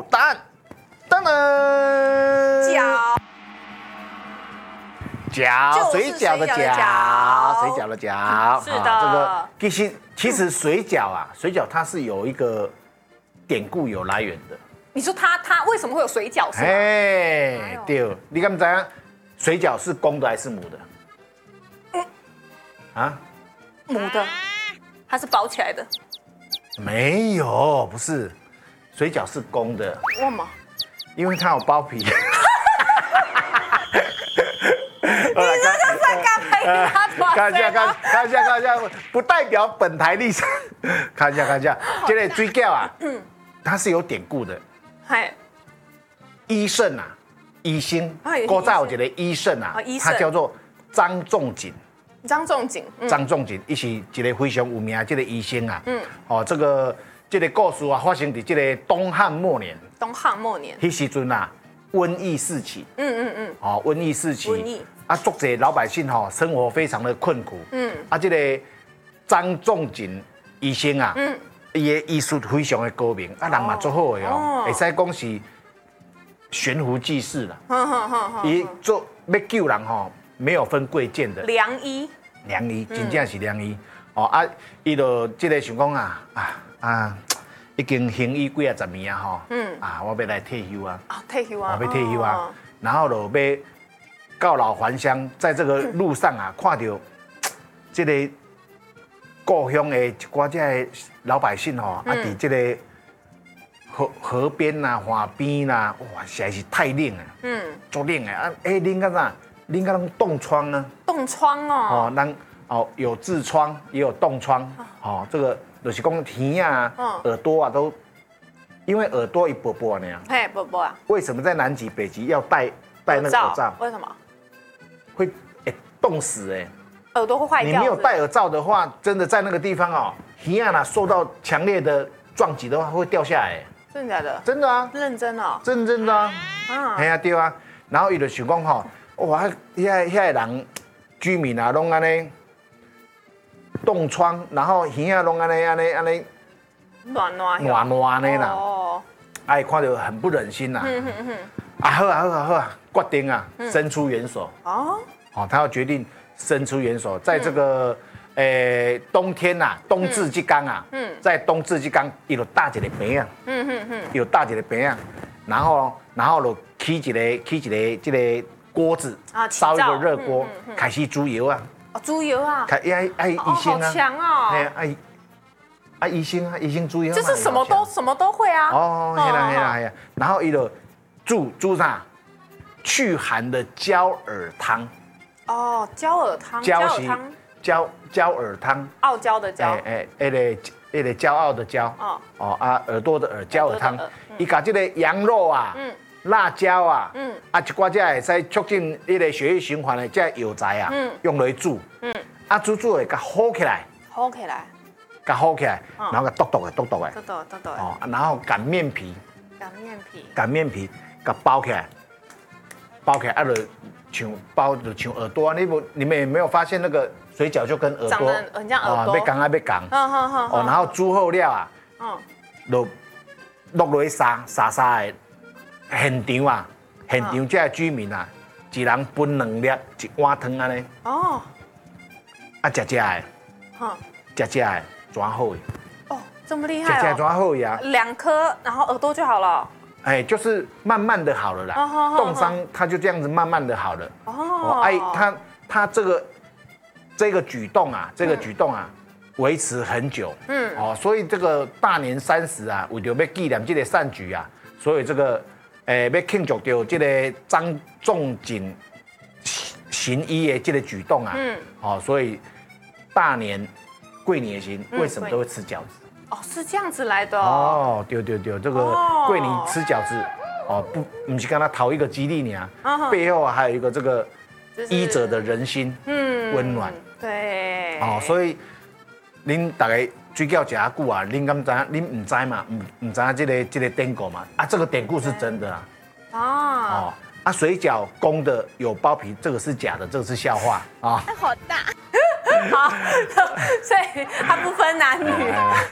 答案，噔噔，饺，水饺的饺，水饺的饺， 是的。 这个其实水饺啊，水饺它是有一个典故有来源的。 你说它为什么会有水饺？是吗？ 哎，对，你敢不知道水饺是公的还是母的？啊？ 母的，它是包起来的。 没有，不是，水饺是公的。 为什么？ 因为它有包皮。 你这个在干嘛？ 看一下，不代表本台立场。看一下，这个水饺啊，它是有典故的。 嗨， 医圣啊，医生，古早有一个医圣啊，他叫做张仲景。张仲景，他是一个非常有名的这个医生啊。这个故事啊，发生在这个东汉末年。那时阵啊，瘟疫四起。瘟疫四起。啊，足侪老百姓生活非常的困苦。这个张仲景医生啊，伊的医术非常的高明，人嘛做好的哦，会使讲是悬壶济世啦。伊做要救人没有分贵贱的。良医，真正是良医。伊就这个想讲已经行医几十年啊我要来退休啊。要退休啊，然后就要告老还乡，在这个路上啊，看到这个故乡的一寡这个老百姓伫这个河边呐、海边呐，哇，实在是太冷了。足冷的冷到啥？冷到拢冻疮啊。冻疮哦。人有痔疮，也有冻疮。这个就是讲耳啊、耳朵啊都，因为耳朵一薄薄呢。嘿，薄薄啊。为什么在南极、北极要戴那个耳罩？为什么？会冻死耳朵会坏掉。你没有戴耳罩的话，真的在那个地方耳啊受到强烈的撞击的话，会掉下来。真的假的？真的啊，认真哦，真的啊。哎呀，对啊。然后伊就想讲哇，遐个人居民啊，拢安尼冻疮，然后耳啊拢安尼暖的啦。哎，看到很不忍心呐。好啊，决定啊，伸出援手。他要决定伸出援手，在这个冬天呐，冬至之间啊，在冬至之间，伊就搭一个饼啊，有搭一个饼啊，然后就起一个这个锅子，烧一个热锅，开始煮油啊。猪油啊？爱医生啊。好强哦。医生煮油。就是什么都会啊。嘿啦。然后伊就煮啥？去寒的焦耳汤。焦耳汤。焦耳汤。傲娇的娇。那个骄傲的骄。耳朵的耳，焦耳汤。伊把这个羊肉啊，辣椒啊，一寡这会使促进那个血液循环的这药材啊，用来煮。煮会甲好起来。甲好起来，然后甲剁的。然后擀面皮，甲包起来，就像耳朵啊！你们有没有发现那个水饺就跟耳朵长得很像耳朵？要讲。然后煮好了啊，就落落去沙的现场啊，现场这居民啊，一人分2粒一碗汤安尼。食的，抓好的。这么厉害抓好呀！2颗，然后耳朵就好了。就是慢慢的好了啦。冻伤它就这样子慢慢的好了。他这个举动啊，维持很久。所以这个大年30啊，为了要纪念这个善举啊，所以这个要庆祝到这个张仲景行医的这个举动啊。所以大年过年时为什么都会吃饺子？是这样子来的对，这个过年吃饺子不是跟他讨一个吉利背后还有一个这个医者的人心温暖。对。所以您大概水饺吃久啊，您敢知？您唔知嘛？唔知这个典故嘛？这个典故是真的啊。水饺公的有包皮，这个是假的，这个是笑话啊。好大。好，所以它不分男女。